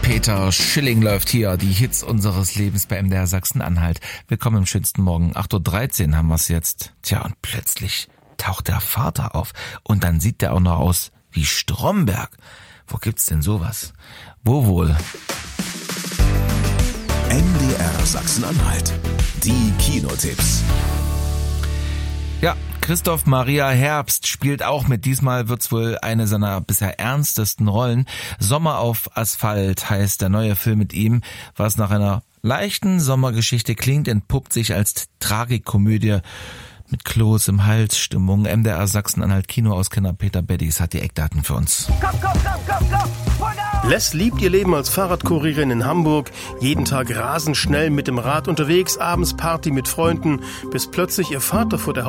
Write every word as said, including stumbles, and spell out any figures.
Peter Schilling läuft hier, die Hits unseres Lebens bei M D R Sachsen-Anhalt. Willkommen im schönsten Morgen. acht Uhr dreizehn haben wir es jetzt. Tja, und plötzlich taucht der Vater auf. Und dann sieht der auch noch aus wie Stromberg. Wo gibt's denn sowas? Wo wohl? M D R Sachsen-Anhalt. Die Kinotipps. Ja, Christoph Maria Herbst spielt auch mit. Diesmal wird's wohl eine seiner bisher ernstesten Rollen. Sommer auf Asphalt heißt der neue Film mit ihm. Was nach einer leichten Sommergeschichte klingt, entpuppt sich als Tragikomödie mit Kloß im Hals Stimmung. M D R Sachsen-Anhalt Kinoauskenner Peter Beddies hat die Eckdaten für uns. Komm, komm, komm, komm, komm. Les liebt ihr Leben als Fahrradkurierin in Hamburg. Jeden Tag rasend schnell mit dem Rad unterwegs, abends Party mit Freunden, bis plötzlich ihr Vater vor der